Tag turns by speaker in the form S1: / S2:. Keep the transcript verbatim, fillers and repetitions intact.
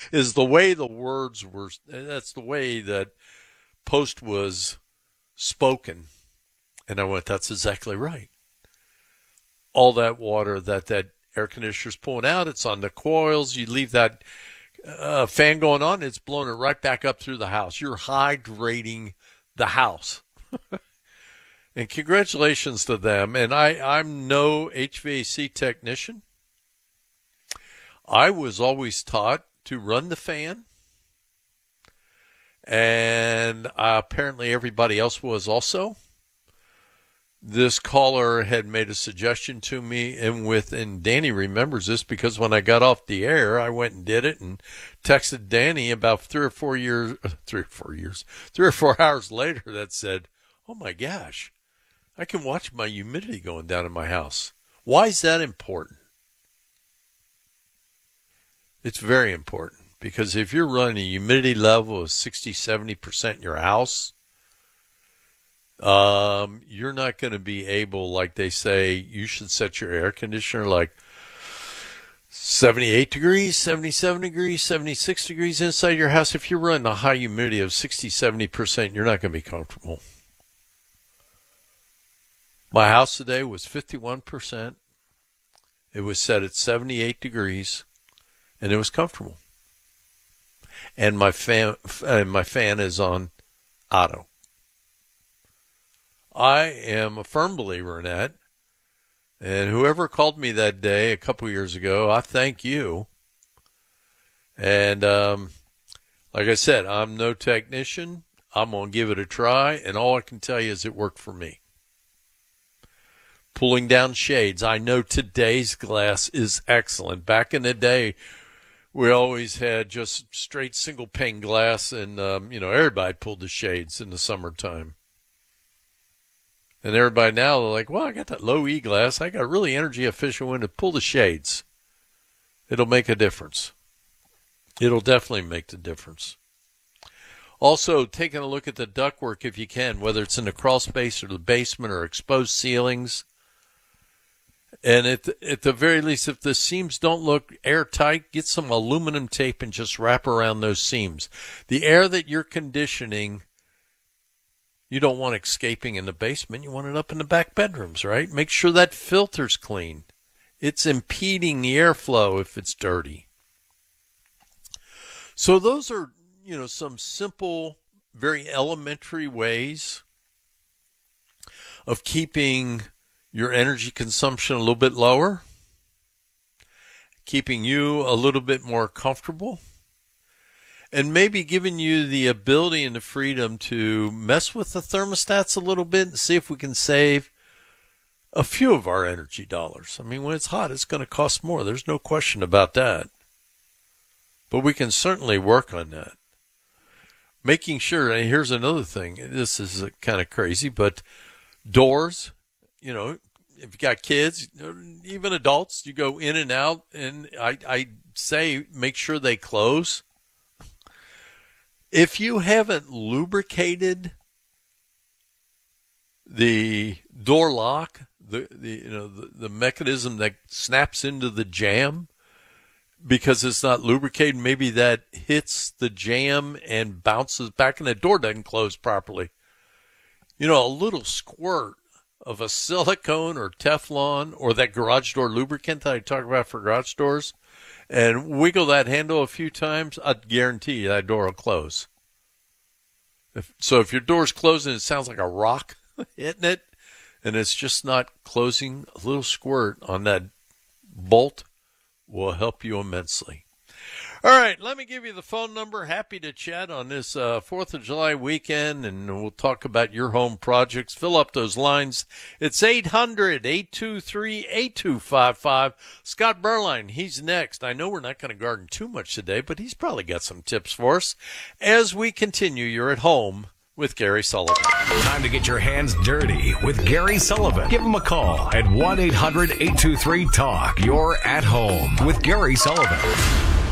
S1: is the way the words were. That's the way that Post was spoken. And I went, that's exactly right. All that water that that air conditioner's pulling out, it's on the coils. You leave that uh, fan going on, it's blowing it right back up through the house. You're hydrating the house. And congratulations to them. And I, I'm no H V A C technician. I was always taught to run the fan. And uh, apparently everybody else was also. This caller had made a suggestion to me, and with, and Danny remembers this because when I got off the air, I went and did it and texted Danny about three or four years, three or four years, three or four hours later that said, oh my gosh, I can watch my humidity going down in my house. Why is that important? It's very important because if you're running a humidity level of sixty, seventy percent in your house, Um, you're not going to be able, like they say, you should set your air conditioner like seventy-eight degrees, seventy-seven degrees, seventy-six degrees inside your house. If you're running a high humidity of sixty, seventy percent, you're not going to be comfortable. My house today was fifty-one percent. It was set at seventy-eight degrees, and it was comfortable. And my fan, uh, my fan is on auto. I am a firm believer in that. And whoever called me that day a couple years ago, I thank you. And um, like I said, I'm no technician. I'm going to give it a try. And all I can tell you is it worked for me. Pulling down shades. I know today's glass is excellent. Back in the day, we always had just straight single pane glass. And, um, you know, everybody pulled the shades in the summertime. And everybody now, they're like, well, I got that low E glass. I got a really energy efficient one to pull the shades. It'll make a difference. It'll definitely make the difference. Also, taking a look at the ductwork if you can, whether it's in the crawl space or the basement or exposed ceilings. And at the, at the very least, if the seams don't look airtight, get some aluminum tape and just wrap around those seams. The air that you're conditioning, you don't want escaping in the basement. You want it up in the back bedrooms, right? Make sure that filter's clean. It's impeding the airflow if it's dirty. So those are, you know, some simple, very elementary ways of keeping your energy consumption a little bit lower, keeping you a little bit more comfortable, and maybe giving you the ability and the freedom to mess with the thermostats a little bit and see if we can save a few of our energy dollars. I mean, when it's hot, it's going to cost more. There's no question about that. But we can certainly work on that. Making sure, and here's another thing. This is kind of crazy, but doors, you know, if you got kids, even adults, you go in and out, and I, I say make sure they close. If you haven't lubricated the door lock, the, the you know the, the mechanism that snaps into the jamb, because it's not lubricated, maybe that hits the jamb and bounces back and the door doesn't close properly. You know, a little squirt of a silicone or Teflon or that garage door lubricant that I talk about for garage doors, and wiggle that handle a few times, I guarantee you that door will close. If, so if your door's closing, it sounds like a rock hitting it, and it's just not closing, a little squirt on that bolt will help you immensely. All right, let me give you the phone number. Happy to chat on this uh, fourth of July weekend, and we'll talk about your home projects. Fill up those lines. It's eight hundred, eight two three, eight two five five. Scott Berline, he's next. I know we're not going to garden too much today, but he's probably got some tips for us. As we continue, you're at home with Gary Sullivan.
S2: Time to get your hands dirty with Gary Sullivan. Give him a call at one eight hundred, eight two three, talk. You're at home with Gary Sullivan.